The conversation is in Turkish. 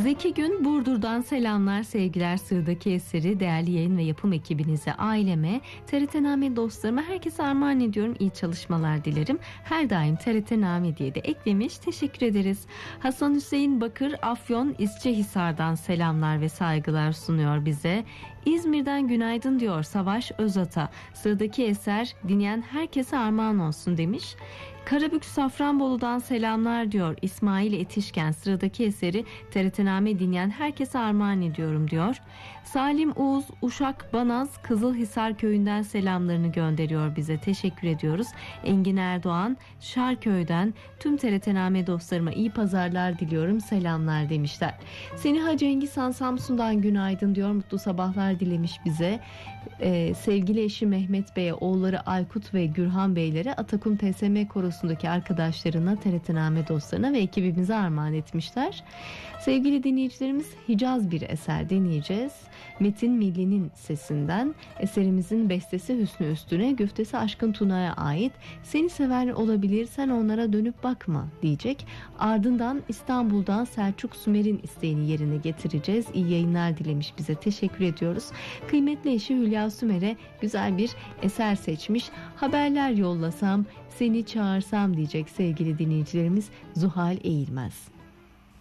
Zeki Gün Burdur'dan selamlar, sevgiler. Sığdaki eseri değerli yayın ve yapım ekibinize, aileme, TRT-Name dostlarıma, herkese armağan ediyorum. İyi çalışmalar dilerim. Her daim TRT-Name diye de eklemiş. Teşekkür ederiz. Hasan Hüseyin Bakır Afyon İzcehisar'dan selamlar ve saygılar sunuyor bize. İzmir'den günaydın diyor Savaş Özata. Sığdaki eser dinleyen herkese armağan olsun demiş. Karabük Safranbolu'dan selamlar diyor İsmail Etişken. Sıradaki eseri TRT-Name dinleyen herkese armağan ediyorum diyor. Salim Uğuz Uşak Banaz Kızılhisar köyünden selamlarını gönderiyor bize. Teşekkür ediyoruz. Engin Erdoğan Şarköy'den tüm TRT-Name dostlarıma iyi pazarlar diliyorum, selamlar demişler. Seniha Cengizhan Samsun'dan günaydın diyor. Mutlu sabahlar dilemiş bize. Sevgili eşi Mehmet Bey'e, oğulları Aykut ve Gürhan Beylere, Atakum TSM Korosu'ndaki arkadaşlarına, TRT-Name dostlarına ve ekibimize armağan etmişler. Sevgili dinleyicilerimiz, Hicaz bir eser dinleyeceğiz. Metin Milli'nin sesinden. Eserimizin bestesi Hüsnü Üstüne, güftesi Aşkın Tuna'ya ait. Seni sever olabilir, sen onlara dönüp bakma diyecek. Ardından İstanbul'dan Selçuk Sümer'in isteğini yerine getireceğiz. İyi yayınlar dilemiş bize. Teşekkür ediyoruz. Kıymetli eşi Hülya Sümer'e güzel bir eser seçmiş. Haberler yollasam, seni çağırsam diyecek sevgili dinleyicilerimiz Zuhal Eğilmez.